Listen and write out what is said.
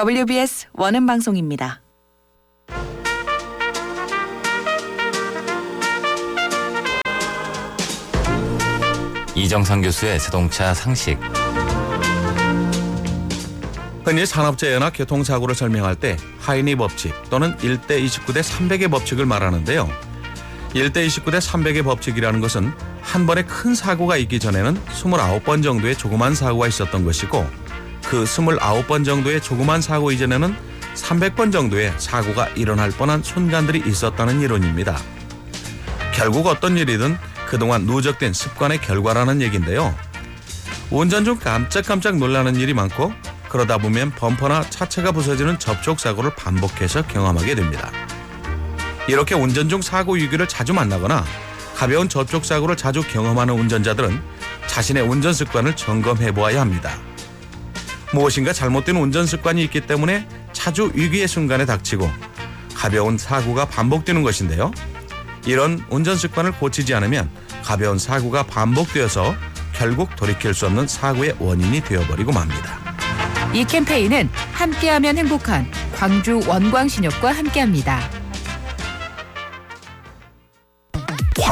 WBS 원음 방송입니다. 이정상 교수의 자동차 상식. 흔히 산업재해나 교통사고를 설명할 때 하이니 법칙 또는 1대 29대 300의 법칙을 말하는데요. 1대 29대 300의 법칙이라는 것은 한 번에 큰 사고가 있기 전에는 29번 정도의 조그만 사고가 있었던 것이고, 그 29번 정도의 조그만 사고 이전에는 300번 정도의 사고가 일어날 뻔한 순간들이 있었다는 이론입니다. 결국 어떤 일이든 그동안 누적된 습관의 결과라는 얘기인데요. 운전 중 깜짝깜짝 놀라는 일이 많고, 그러다 보면 범퍼나 차체가 부서지는 접촉사고를 반복해서 경험하게 됩니다. 이렇게 운전 중 사고 위기를 자주 만나거나 가벼운 접촉사고를 자주 경험하는 운전자들은 자신의 운전 습관을 점검해 보아야 합니다. 무엇인가 잘못된 운전 습관이 있기 때문에 자주 위기의 순간에 닥치고 가벼운 사고가 반복되는 것인데요. 이런 운전 습관을 고치지 않으면 가벼운 사고가 반복되어서 결국 돌이킬 수 없는 사고의 원인이 되어버리고 맙니다. 이 캠페인은 함께하면 행복한 광주 원광신협과 함께합니다.